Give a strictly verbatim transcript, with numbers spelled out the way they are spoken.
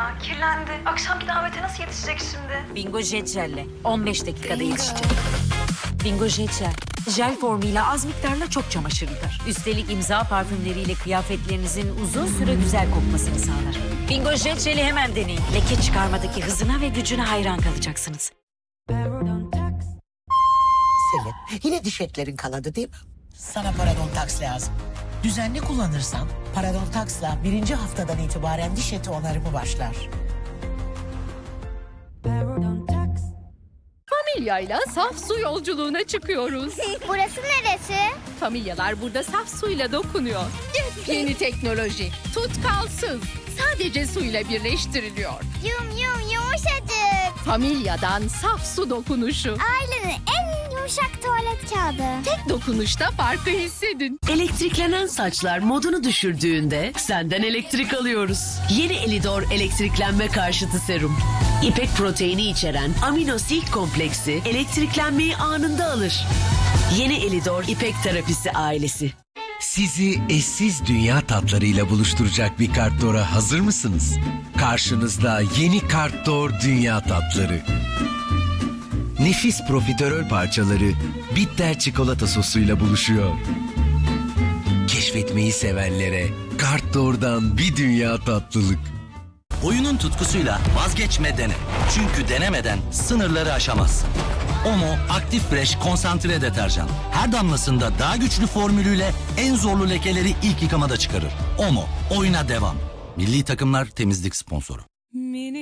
ya. Kirlendi. Akşamki davete nasıl yetişecek şimdi? Bingo Jet Jel'le on beş dakikada yetişecek. Bingo Jet Jel. Jel formuyla az miktarla çok çamaşır yıkar. Üstelik imza parfümleriyle kıyafetlerinizin uzun süre güzel kokmasını sağlar. Bingo Jet Jel'i hemen deneyin. Leke çıkarmadaki hızına ve gücüne hayran kalacaksınız. Selin, yine diş etlerin kanadı değil mi? Sana Parodontax lazım. Düzenli kullanırsan Parodontax'la birinci haftadan itibaren diş eti onarımı başlar. Familyayla saf su yolculuğuna çıkıyoruz. Burası neresi? Familyalar burada saf suyla dokunuyor. Yeni teknoloji. Tut kalsın. Sadece suyla birleştiriliyor. Yum yum yumuşacık. Familyadan saf su dokunuşu. Ailenin en yumuşak tuvalet kağıdı. Tek dokunuşta farkı hissedin. Elektriklenen saçlar modunu düşürdüğünde senden elektrik alıyoruz. Yeni Elidor elektriklenme karşıtı serum. İpek proteini içeren amino silk kompleksi elektriklenmeyi anında alır. Yeni Elidor İpek terapisi ailesi. Sizi eşsiz dünya tatlarıyla buluşturacak bir Kartdor'a hazır mısınız? Karşınızda yeni Kartdor Dünya Tatları. Nefis profiterol parçaları bitter çikolata sosuyla buluşuyor. Keşfetmeyi sevenlere Kartdor'dan bir dünya tatlılık. Oyunun tutkusuyla vazgeçme dene. Çünkü denemeden sınırları aşamazsın. Omo Aktif Fresh konsantre deterjan. Her damlasında daha güçlü formülüyle en zorlu lekeleri ilk yıkamada çıkarır. Omo, oyuna devam. Milli takımlar temizlik sponsoru.